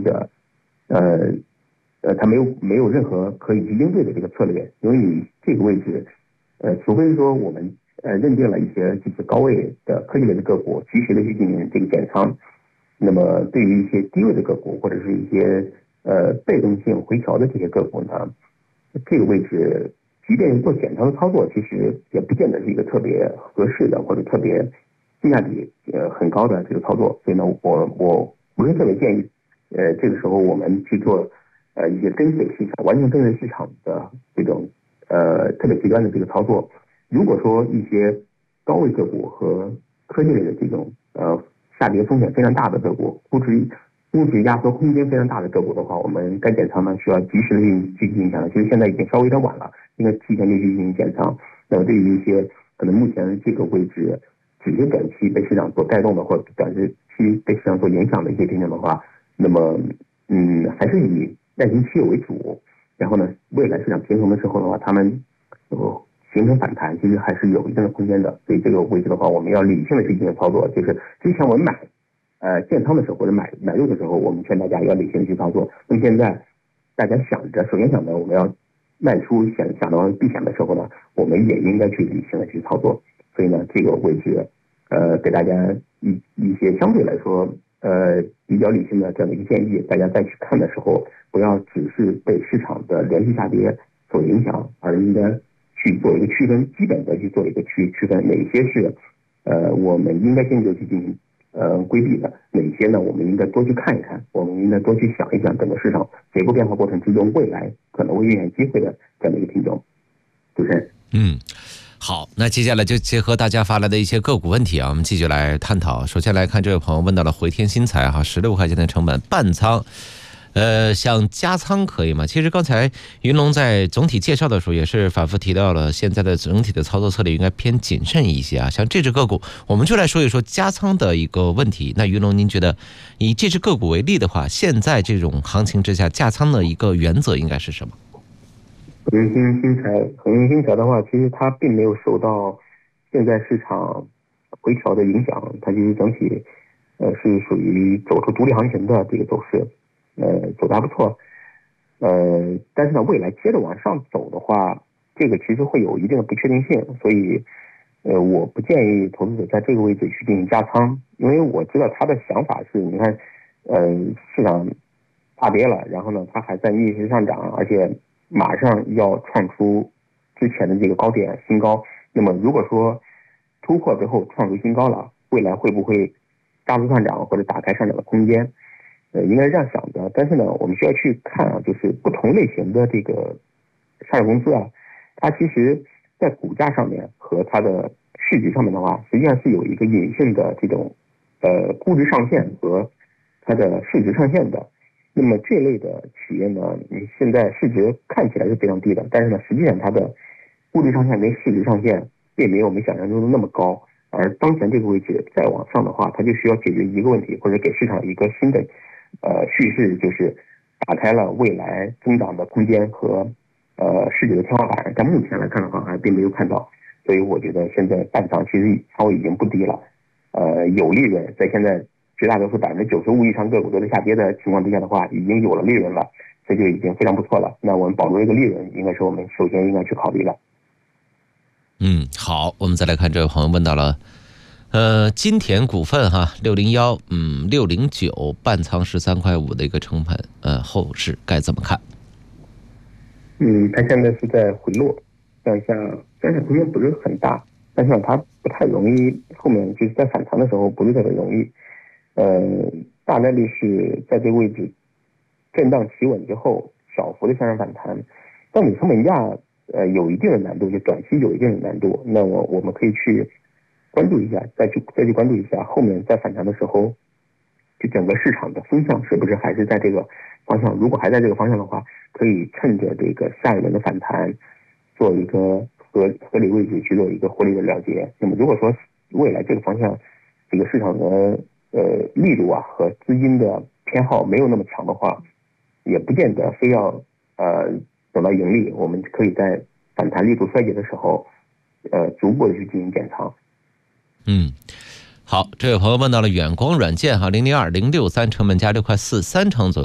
者它没有任何可以去应对的这个策略，因为你这个位置，除非说我们认定了一些就是高位的科技类的个股，及时的去进行这个减仓。那么对于一些低位的个股或者是一些被动性回调的这些个股呢，这个位置即便做减仓的操作，其实也不见得是一个特别合适的或者特别性价比很高的这个操作。所以呢，我不是特别建议这个时候我们去做一些跟随市场完全跟随市场的这种特别极端的这个操作。如果说一些高位个股和科技类的这种下跌风险非常大的个股，估值压缩空间非常大的个股的话，我们该减仓呢需要及时的去进行减仓。其实现在已经稍微有点晚了，应该提前就去进行减仓。那么对于一些可能目前这个位置只是短期被市场所带动的，或者短期被市场所影响的一些品种的话，那么还是以耐心持有为主。然后呢，未来市场平衡的时候的话，他们形成反弹，其实还是有一定的空间的。所以这个位置的话，我们要理性的去进行操作。就是之前我们建仓的时候或者买入的时候，我们劝大家要理性的去操作。那么现在大家首先想着我们要卖出，想到避险的时候呢，我们也应该去理性的去操作。所以呢，这个位置给大家一些相对来说比较理性的这样的一个建议，大家再去看的时候，不要只是被市场的连续下跌所影响，而应该去做一个区分，基本的去做一个区分，哪些是我们应该先就去进行规避的，哪些呢我们应该多去看一看，我们应该多去想一想整个市场结构变化过程之中未来可能会遇见机会的这样的一个品种。主持人。 好，那接下来就结合大家发来的一些个股问题啊，我们继续来探讨。首先来看这位朋友问到了回天新材16块钱的成本半仓，想加仓可以吗？其实刚才云龙在总体介绍的时候也是反复提到了，现在的整体的操作策略应该偏谨慎一些啊。像这只个股，我们就来说一说加仓的一个问题。那云龙，您觉得以这只个股为例的话，现在这种行情之下，加仓的一个原则应该是什么？ 恒星新材的话，其实它并没有受到现在市场回调的影响，它其实整体是属于走出独立行情的这个走势，走得还不错。但是呢，未来接着往上走的话，这个其实会有一定的不确定性，所以我不建议投资者在这个位置去进行加仓，因为我知道他的想法是，你看，市场大跌了，然后呢，它还在逆势上涨，而且马上要创出之前的这个高点新高。那么如果说突破之后创出新高了，未来会不会大幅上涨或者打开上涨的空间？应该是这样想的。但是呢，我们需要去看啊，就是不同类型的这个上市公司啊，它其实在股价上面和它的市值上面的话，实际上是有一个隐性的这种估值上限和它的市值上限的。那么这类的企业呢，你现在市值看起来是非常低的，但是呢，实际上它的估值上限跟市值上限并没有我们想象中的那么高。而当前这个位置再往上的话，它就需要解决一个问题，或者给市场一个新的叙事，就是打开了未来增长的空间和市值的天花板。但目前来看的话，还并没有看到。所以我觉得现在半仓其实仓位已经不低了，有利润，在现在绝大多数95%以上个股都在下跌的情况之下的话，已经有了利润了，这就已经非常不错了。那我们保住这个利润，应该是我们首先应该去考虑的。 好，我们再来看这位朋友问到了，金田股份601， 609半仓13.5块的一个成本，后市该怎么看？ 它现在是在回落，向下空间不是很大，但是呢，它不太容易，后面就是在反弹的时候不是特别容易。大概率是在这个位置震荡企稳之后小幅的向上反弹，但你成本价有一定的难度，就短期有一定的难度。那么我们可以去关注一下，再去关注一下后面在反弹的时候，就整个市场的风向是不是还是在这个方向。如果还在这个方向的话，可以趁着这个下一轮的反弹做一个合理位置去做一个获利的了结。那么如果说未来这个方向这个市场的力度啊和资金的偏好没有那么强的话，也不见得非要等到盈利，我们可以在反弹力度衰竭的时候逐步的去进行减仓。 好，这位朋友问到了远光软件002 063成本价6.4块，3成左右。